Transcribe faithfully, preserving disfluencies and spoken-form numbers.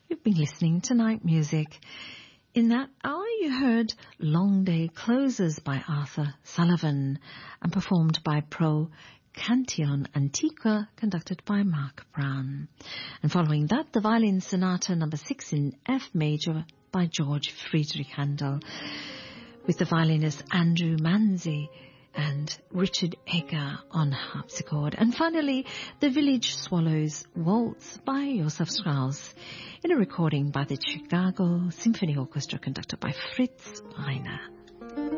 You've been listening to Night Music. In that hour you heard Long Day Closes by Arthur Sullivan and performed by Pro Cantillon Antiqua, conducted by Mark Brown. And following that, the Violin Sonata number six in F major by George Friedrich Handel, with the violinist Andrew Manzi and Richard Egger on harpsichord. And finally, The Village Swallows Waltz by Josef Strauss, in a recording by the Chicago Symphony Orchestra conducted by Fritz Reiner.